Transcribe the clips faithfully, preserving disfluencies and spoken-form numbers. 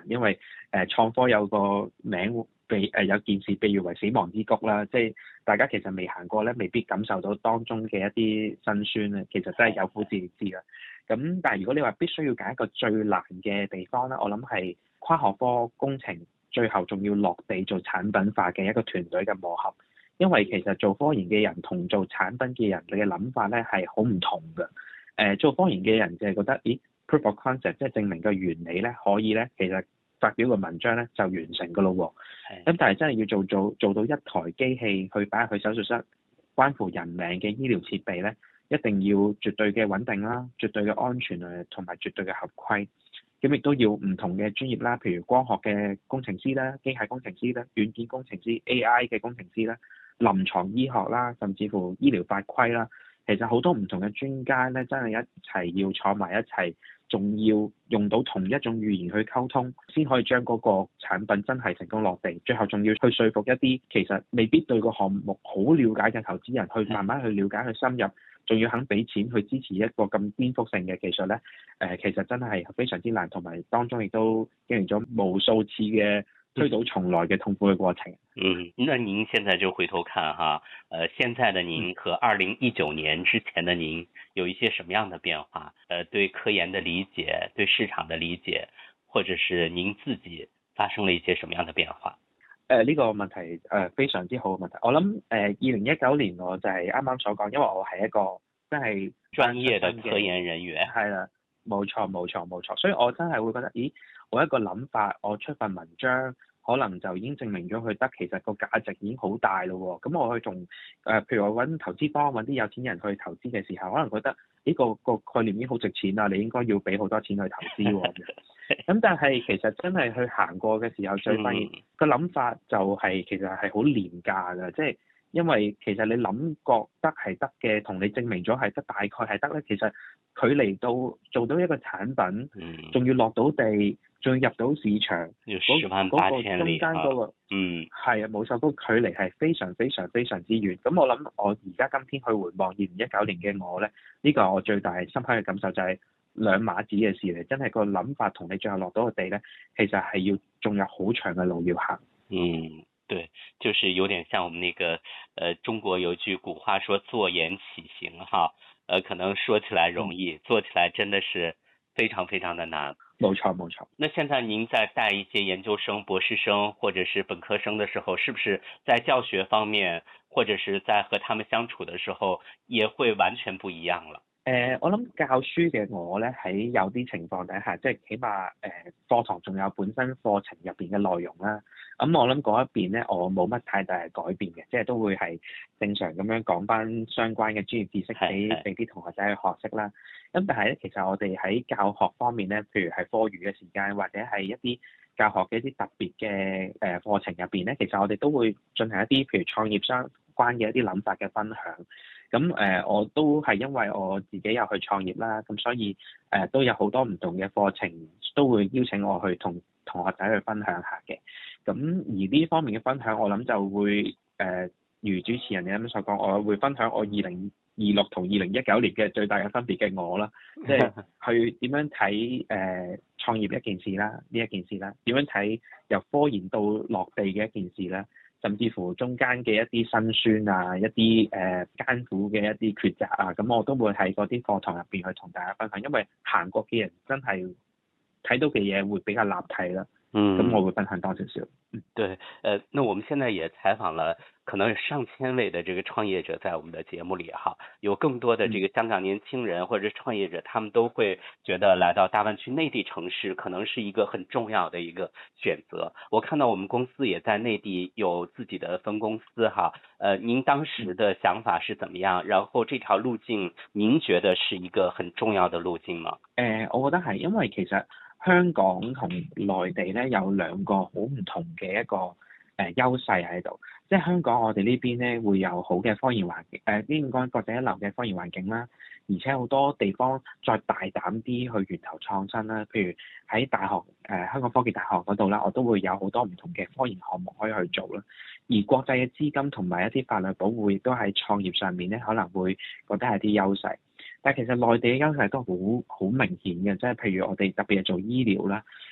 因為誒、呃、創科有個名被誒、呃、有件事被譽為死亡之谷啦，即係大家其實未行過咧，未必感受到當中嘅一啲辛酸咧，其實真係有苦自知啦。咁但係如果你話必須要揀一個最難嘅地方咧，我諗係跨學科工程最後仲要落地做產品化嘅一個團隊嘅磨合，因為其實做科研嘅人同做產品嘅人你嘅諗法咧係好唔同嘅。誒、呃、做科研嘅人就係覺得，咦 proof of concept 即係證明個原理咧可以咧，其實發表個文章咧就完成㗎咯喎。咁但係真係要做做做到一台機器去擺入去手術室，關乎人命嘅醫療設備咧，一定要絕對嘅穩定啦，絕對嘅安全啊，同埋絕對嘅合規。咁亦都要唔同嘅專業啦，譬如光學嘅工程師啦、機械工程師啦、軟件工程師、A I 嘅工程師啦、臨床醫學啦，甚至乎醫療法規啦。其實好多唔同嘅專家咧，真係一齊要坐埋一齊，仲要用到同一種語言去溝通，先可以將嗰個產品真係成功落地。最後仲要去說服一啲其實未必對個項目好了解嘅投資人，去慢慢去了解、去深入，仲要肯俾錢去支持一個咁顛覆性嘅技術咧。誒、呃，其實真係非常之難，同埋當中亦都經歷咗無數次嘅推倒重來嘅痛苦嘅過程。 嗯，那您現在就回頭看哈，呃，現在的您和二零一九年之前的您有一些什麼樣的變化？呃，對科研的理解，對市場的理解，或者是您自己發生了一些什麼樣的變化？ 誒、呃、呢、這個問題誒、呃、非常之好嘅問題。我諗誒二零一九年我就係啱啱所講，因為我係一個真係專業的科研人員。 係啦，冇錯冇錯冇錯，所以我真係會覺得，咦，我一個諗法，我出份文章，可能就已經證明咗佢得，其實個價值已經好大咯喎。咁我去仲誒，譬如我揾投資方揾啲有錢人去投資嘅時候，可能覺得呢個個概念已經好值錢啦，你應該要俾好多錢去投資喎。咁但係其實真係去行過嘅時候，就發現個諗法就係其實係好廉價㗎，即係因為其實你諗覺得係得嘅，同你證明咗係得大概係得咧，其實距離到做到一個產品，仲、嗯、要落到地，仲要入到市場，嗰嗰、嗰個中間嗰、嗰個，嗯，係啊，冇錯，嗰個距離係非常非常非常之遠。咁我諗我而家今天去回望二零一九年嘅我咧，呢、呢個我最大深刻嘅感受就係兩碼子嘅事嚟，真係個諗法同你最後落到個地咧，其實係要仲有好長嘅路要行。 嗯。對，就是有點像我們那個，呃，中國有句古話說坐言起行哈，呃，可能說起來容易，嗯、做起來真的是非常非常的難。 冇錯冇錯。 那現在您在帶一些研究生、博士生或者是本科生的時候，是不是在教學方面，或者是在和他們相處的時候，也會完全不一樣了？ 誒、呃，我諗教書嘅我咧，喺有啲情況底下，即係起碼誒課堂仲有本身課程入邊嘅內容啦。咁、嗯、我諗嗰一邊咧，我冇乜太大嘅改變嘅，即係都會係正常咁樣講翻相關嘅專業知識俾俾啲同學仔去學識啦。咁、嗯、但係咧，其實我哋喺教學方面咧，譬如係課餘嘅時間或者係一啲教學嘅一啲特別嘅誒課程入邊咧，其實我哋都會進行一啲譬如創業相關嘅一啲諗法嘅分享。咁誒、呃，我都係因為我自己有去創業啦，咁所以誒、呃、都有好多唔同嘅課程都會邀請我去同同學仔去分享下嘅。咁而呢方面嘅分享，我諗就會誒、呃，如主持人你啱啱所講，我會分享我二零二六同二零一九年嘅最大嘅分別嘅我啦，即係去點樣睇誒、呃、創業一件事啦，呢一件事啦，點樣睇由科研到落地嘅一件事啦。甚至乎中間嘅一啲辛酸啊，一啲誒、呃、艱苦嘅一啲抉擇啊，咁我都會喺嗰啲課堂入邊去同大家分享，因為行過嘅人真係睇到嘅嘢會比較立體啦。嗯，咁我會分享多少少。嗯， 對，呃，那我們現在也採訪了可能有上千位的這個創業者在我們的節目裡哈，有更多的這個香港年輕人或者創業者，他們都會覺得來到大灣區內地城市可能是一個很重要的一個選擇。我看到我們公司也在內地有自己的分公司哈，呃，您當時的想法是怎麼樣？然後這條路徑，您覺得是一個很重要的路徑嗎？ 誒、呃，我覺得係，因為其實香港同內地咧有兩個好唔同嘅一個誒、呃、優勢喺度，即係香港我哋呢邊咧會有好嘅科研環境，誒應該國際一流嘅科研環境啦，而且好多地方再大膽啲去源頭創新啦，譬如喺大學誒、呃、香港科技大學嗰度啦，我都會有好多唔同嘅科研項目可以去做啦，而國際嘅資金同埋一啲法律保護亦都喺創業上面咧可能會覺得係啲優勢。但係其實內地嘅優勢都好好明顯嘅，即係譬如我哋特別係做醫療啦，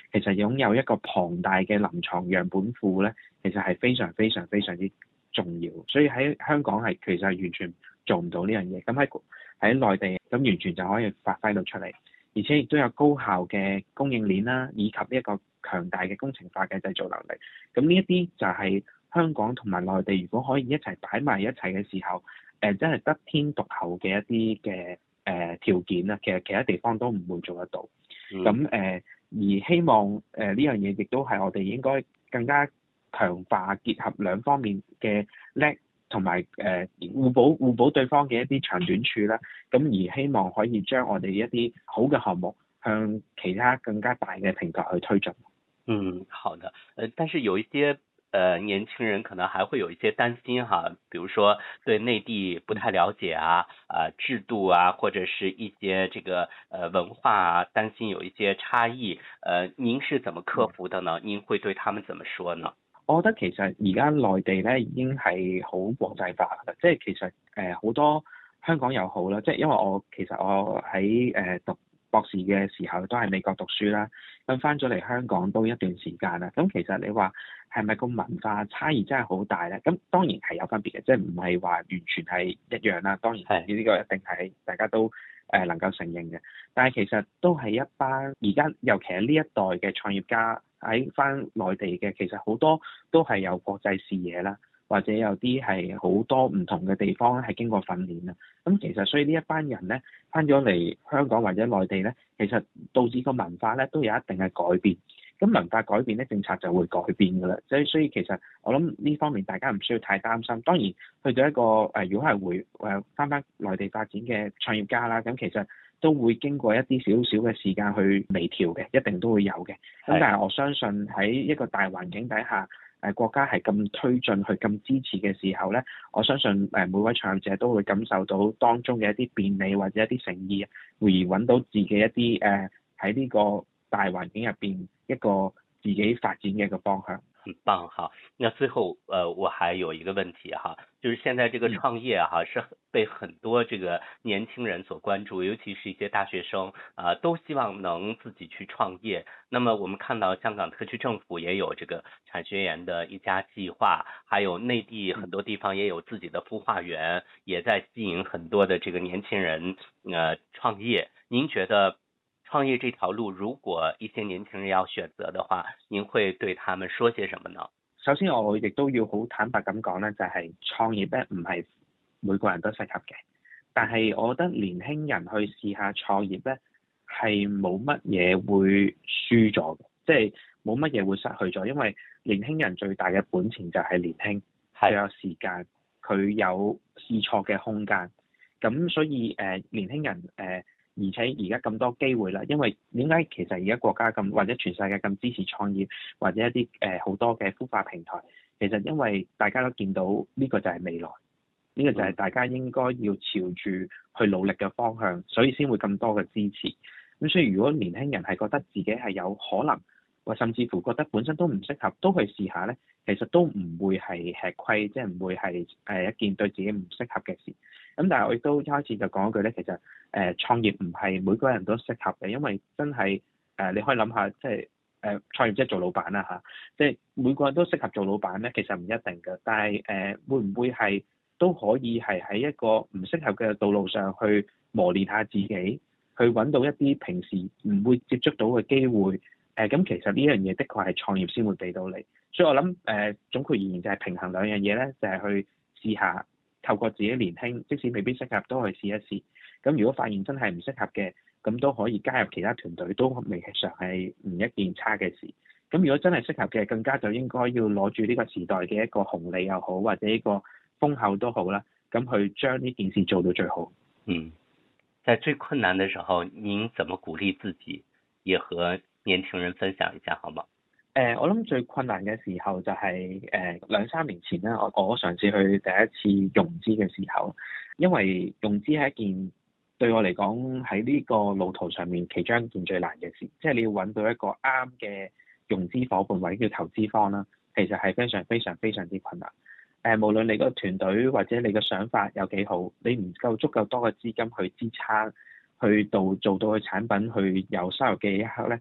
其實擁有一個龐大嘅臨床樣本庫咧，其實係非常非常非常之重要。所以喺香港係其實係完全做唔到呢樣嘢。咁喺喺內地咁完全就可以發揮到出嚟，而且亦都有高效嘅供應鏈啦，以及一個強大嘅工程化嘅製造能力。咁呢一啲就係香港同埋內地如果可以一齊擺埋一齊嘅時候，誒、呃、真係得天獨厚嘅一啲嘅誒條件啦。其實其他地方都唔會做得到。咁誒、嗯呃、而希望誒呢、呃、樣嘢亦都係我哋應該更加強化結合兩方面嘅叻。同埋誒互補互補對方嘅一啲長短處啦，咁而希望可以將我哋一啲好嘅項目向其他更加大嘅平台去推進。 嗯，好的。呃，但是有一些呃年輕人可能還會有一些擔心哈，比如說對內地不太了解啊，啊、呃、制度啊，或者是一些這個呃文化啊，擔心有一些差異。呃，您是怎麼克服的呢？您會對他們怎麼說呢？ 我覺得其實而家內地咧已經係好國際化啦，即係其實誒好、呃、多香港又好啦，即係因為我其實我喺誒、呃、讀博士嘅時候都係美國讀書啦，咁翻咗嚟香港都一段時間啦，咁其實你話係咪個文化差異真係好大咧？咁當然係有分別嘅，即係唔係話完全係一樣啦。當然係呢個一定係大家都誒能夠承認嘅，但係其實都係一班而家尤其係呢一代嘅創業家。喺翻內地嘅，其實好多都係有國際視野啦，或者有啲係好多唔同嘅地方係經過訓練啦。咁其實所以呢一班人咧，翻咗嚟香港或者內地咧，其實導致個文化咧都有一定嘅改變。咁文化改變咧，政策就會改變㗎啦。所以所以其實我諗呢方面大家唔需要太擔心。當然去到一個誒、呃，如果係回誒翻翻內地發展嘅創業家啦，咁其實都會經過一啲少少嘅時間去微調嘅，一定都會有嘅。咁但係我相信喺一個大環境底下，誒、呃、國家係咁推進去咁支持嘅時候咧，我相信誒、呃、每位創業者都會感受到當中嘅一啲便利或者一啲誠意，而揾到自己一啲誒喺呢個大環境入邊一個自己發展嘅一個方向。 很棒哈，那最後呃我還有一個問題哈，就是現在這個創業哈是被很多這個年輕人所關注，尤其是一些大學生啊、呃、都希望能自己去創業。那麼我們看到香港特區政府也有這個產學研的一家計劃，還有內地很多地方也有自己的孵化園，也在吸引很多的這個年輕人呃創業。您覺得創業這條路，如果一些年輕人要選擇的話，您會對他們說些什麼呢？ 首先，我亦都要好坦白咁講咧，就係創業咧唔係每個人都適合嘅。但係我覺得年輕人去試下創業咧，係冇乜嘢會輸咗嘅，即係冇乜嘢會失去咗，因為年輕人最大嘅本錢就係年輕，佢有時間，佢有試錯嘅空間。咁所以誒、呃，年輕人誒。呃而且而家咁多機會啦，因為點解其實而家國家咁或者全世界咁支持創業，或者一啲誒好多嘅孵化平台，其實因為大家都見到呢個就係未來，呢個就係大家應該要朝住去努力嘅方向，所以先會咁多嘅支持。咁所以如果年輕人係覺得自己係有可能，或甚至乎覺得本身都唔適合，都去試下咧，其實都唔會係吃虧，即係唔會係誒一件對自己唔適合嘅事。咁但係我亦都一開始就講一句咧，其實誒、呃、創業唔係每個人都適合嘅，因為真係誒、呃、你可以諗下，即係誒、呃、創業即係做老闆啦嚇，即係每個人都適合做老闆咧，其實唔一定嘅。但係誒、呃、會唔會係都可以係喺一個唔適合嘅道路上去磨練下自己，去揾到一啲平時唔會接觸到嘅機會。誒咁、呃、其實呢樣嘢的確係創業先會俾到你，所以我諗誒、呃、總括而言就係平衡兩樣嘢咧，就係、是、去試下透過自己年輕，即使未必適合都去試一試。咁如果發現真係唔適合嘅，咁都可以加入其他團隊，都未嘗係唔一件差嘅事。咁如果真係適合嘅，更加就應該要攞住呢個時代嘅一個紅利又好，或者呢個風口都好啦，咁去將呢件事做到最好。 嗯，在最困難的時候，您怎麼鼓勵自己，也和年輕人分享一下好嗎？ 誒、呃，我諗最困難嘅時候就係、是、誒、呃、兩三年前咧，我我嘗試去第一次融資嘅時候，因為融資係一件對我嚟講喺呢個路途上面其中一件最難嘅事，即係你要揾到一個啱嘅融資夥伴或者叫投資方啦，其實係非常非常非常之困難。誒、呃，無論你個團隊或者你個想法有幾好，你唔夠足夠多嘅資金去支撐，去到做到個產品去有收入嘅一刻咧。其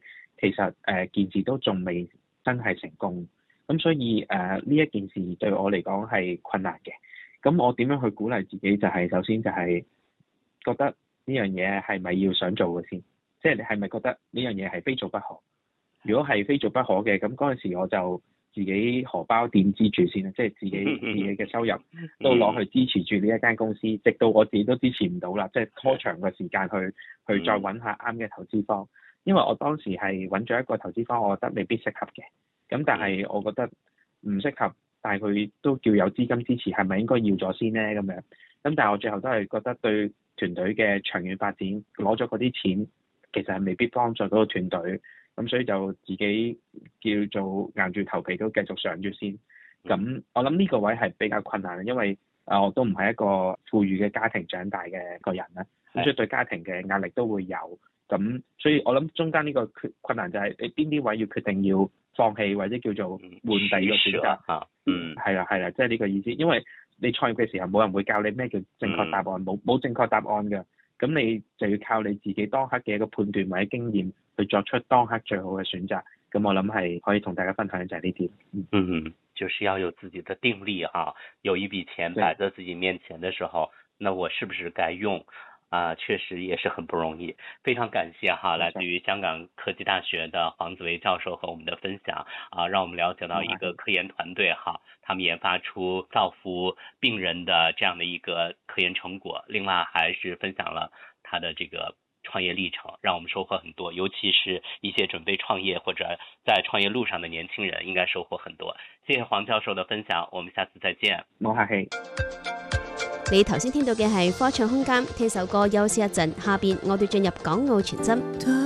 其實誒、呃、件事都仲未真係成功，咁所以誒呢、呃、一件事對我嚟講係困難嘅。咁我點樣去鼓勵自己？就係、是、首先就係覺得呢樣嘢係咪要想做嘅先？即係你係咪覺得呢樣嘢係非做不可？如果係非做不可嘅，咁嗰陣時我就自己荷包點支住先啦，即係自己自己嘅收入都攞去支持住呢一間公司，直到我自己都支持唔到啦，即係拖長個時間去去再揾下啱嘅投資方。因為我當時係揾咗一個投資方，我覺得未必適合嘅。咁但係我覺得唔適合，但係佢都叫有資金支持，係咪應該要咗先呢？咁樣咁但係我最後都係覺得對團隊嘅長遠發展攞咗嗰啲錢，其實係未必幫助到個團隊。咁所以就自己叫做硬住頭皮都繼續上住先。咁我諗呢個位係比較困難嘅，因為啊我都唔係一個富裕嘅家庭長大嘅個人啦，咁所以對家庭嘅壓力都會有。咁所以我諗中間呢個困難就係你邊啲位要決定要放棄或者叫做換第二個選擇嚇。嗯，係啦係啦，即係呢個意思。因為你創業嘅時候冇人會教你咩叫正確答案，冇冇、嗯、正確答案㗎。咁你就要靠你自己當刻嘅一個判斷或者經驗去作出當刻最好嘅選擇。咁我諗係可以同大家分享嘅就係呢點。 嗯嗯，就是要有自己的定力哈。有一筆錢擺在自己面前的時候，那我是不是該用？啊，確實也是很不容易。非常感謝哈，來自於香港科技大學的黃子維教授和我們的分享啊，讓我們了解到一個科研團隊哈，他們研發出造福病人的這樣的一個科研成果。另外，還是分享了他的這個創業歷程，讓我們收穫很多。尤其是一些準備創業或者在創業路上的年輕人，應該收穫很多。謝謝黃教授的分享，我們下次再見。 冇客氣。 你頭先聽到嘅係科創空間，聽首歌休息一陣，下邊我哋進入港澳傳真。